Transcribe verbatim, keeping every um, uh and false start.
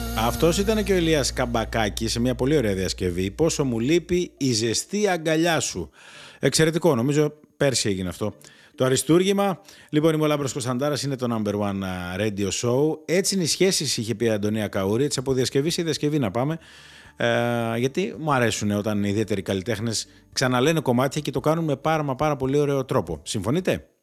Αυτός ήταν και ο Ηλίας Καμπακάκης σε μια πολύ ωραία διασκευή. Πόσο μου λείπει η ζεστή αγκαλιά σου. Εξαιρετικό, νομίζω πέρσι έγινε αυτό. Το αριστούργημα. Λοιπόν, είμαι ο Λάμπρος Κωνσταντάρας, είναι το νάμπερ ουάν Radio Show. Έτσι είναι οι σχέσεις, είχε πει η Αντωνία Καούρη. Έτσι από διασκευή σε διασκευή να πάμε. Ε, γιατί μου αρέσουν όταν οι ιδιαίτεροι καλλιτέχνες ξαναλένε κομμάτια και το κάνουν με πάρα μα πάρα πολύ ωραίο τρόπο. Συμφωνείτε?